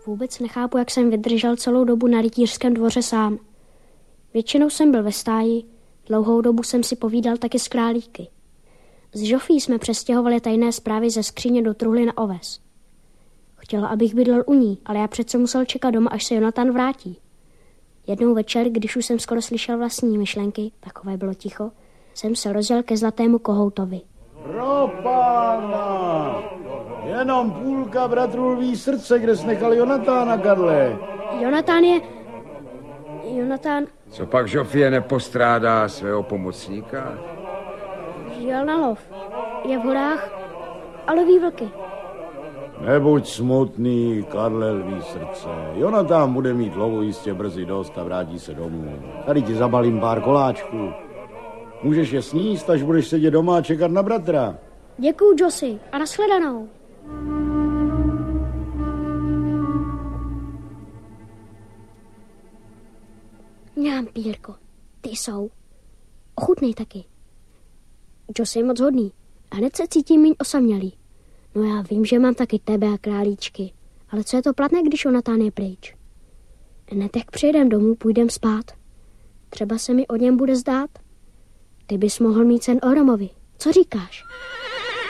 Vůbec nechápu, jak jsem vydržel celou dobu na rytířském dvoře sám. Většinou jsem byl ve stáji, dlouhou dobu jsem si povídal taky s králíky. S Žofí jsme přestěhovali tajné zprávy ze skříně do truhly na oves. Chtěla, abych bydlel u ní, ale já přece musel čekat doma, až se Jonatan vrátí. Jednou večer, když už jsem skoro slyšel vlastní myšlenky, takové bylo ticho, jsem se rozjel ke Zlatému kohoutovi. Pro pána! Jenom půlka bratrů Lví srdce, kde jsi nechal Jonatána, Karle. Jonatán... Co pak Žofie nepostrádá svého pomocníka? Jel na lov. Je v horách a loví vlky. Nebuď smutný, Karle Lví srdce. Jonatán bude mít lovu jistě brzy dost a vrátí se domů. Tady ti zabalím pár koláčků. Můžeš je sníst, až budeš sedět doma a čekat na bratra. Děkuju, Josi, a nashledanou. Mňám, Pírko, ty jsou. Ochutnej taky. Josi je moc hodný a hned se cítím míň osamělý. No já vím, že mám taky tebe a králíčky, ale co je to platné, když Jonatán je pryč? Hned jak přijedem domů, půjdem spát. Třeba se mi o něm bude zdát. Ty bys mohl mít sen o Romovi. Co říkáš?